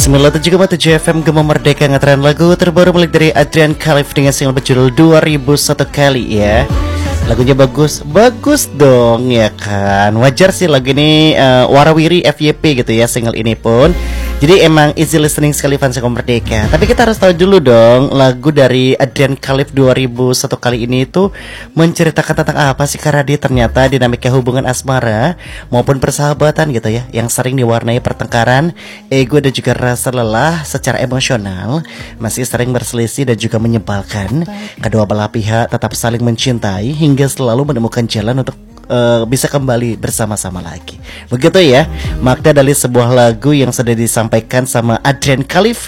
97,7 FM Gema Merdeka ngetren lagu terbaru milik dari Adrian Khalif dengan single berjudul 2001 kali ya. Lagunya bagus, bagus dong ya kan. Wajar sih lagu ini warawiri FYP gitu ya single ini pun. Jadi emang easy listening sekali fans Gema Merdeka. Tapi kita harus tahu dulu dong lagu dari Adrian Khalif 2001 kali ini itu menceritakan tentang apa sih, karena dia ternyata dinamika hubungan asmara maupun persahabatan gitu ya, yang sering diwarnai pertengkaran, ego dan juga rasa lelah secara emosional, masih sering berselisih dan juga menyebalkan. Kedua belah pihak tetap saling mencintai hingga selalu menemukan jalan untuk bisa kembali bersama-sama lagi. Begitu ya makna dari sebuah lagu yang sudah disampaikan sama Adrian Khalif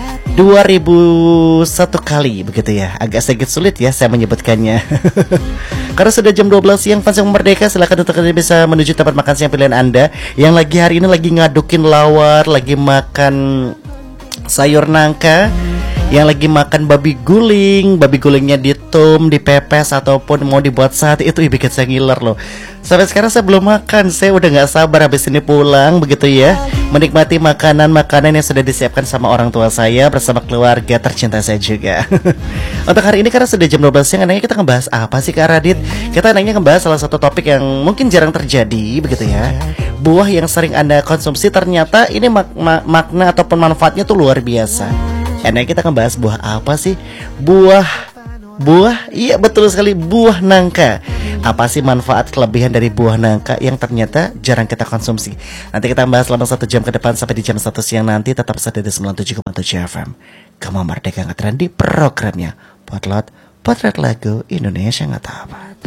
2001 kali, begitu ya. Agak sedikit sulit ya saya menyebutkannya. Karena sudah jam 12 siang fans yang merdeka, silakan untuk kalian bisa menuju tempat makan siang pilihan Anda yang lagi hari ini lagi ngadukin lawar, lagi makan sayur nangka, yang lagi makan babi guling, babi gulingnya ditum, dipepes ataupun mau dibuat sate, itu bikin saya ngiler loh. Sampai sekarang saya belum makan, saya udah gak sabar habis ini pulang begitu ya, menikmati makanan-makanan yang sudah disiapkan sama orang tua saya bersama keluarga tercinta saya juga. Untuk hari ini karena sudah jam 12 siang, enaknya kita ngebahas apa sih Kak Radit? Kita enaknya ngebahas salah satu topik yang mungkin jarang terjadi begitu ya. Buah yang sering Anda konsumsi ternyata ini makna ataupun manfaatnya tuh luar biasa. Enaknya kita ngebahas buah apa sih? Buah, iya betul sekali, buah nangka. Apa sih manfaat kelebihan dari buah nangka yang ternyata jarang kita konsumsi? Nanti kita bahas selama 1 jam ke depan sampai di jam 1 siang nanti. Tetap saja di 97,7 FM Gema Merdeka ngetren di programnya Potret Lagu Indonesia Nggak Tahu Apa.